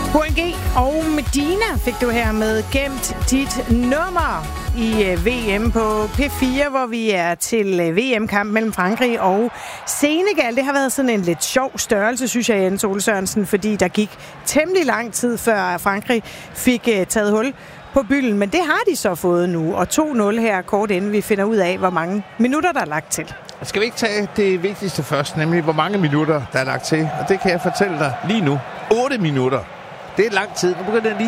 HNG og Medina fik du her med Gemt dit nummer i VM på P4, hvor vi er til VM-kamp mellem Frankrig og Senegal. Det har været sådan en lidt sjov størrelse, synes jeg, Jens Ole Sørensen, fordi der gik temmelig lang tid, før Frankrig fik taget hul på bylden, men det har de så fået nu, og 2-0 her kort inden vi finder ud af, hvor mange minutter der er lagt til. Skal vi ikke tage det vigtigste først, nemlig hvor mange minutter der er lagt til? Og det kan jeg fortælle dig lige nu. 8 minutter. Det er lang tid. Nu begynder jeg lige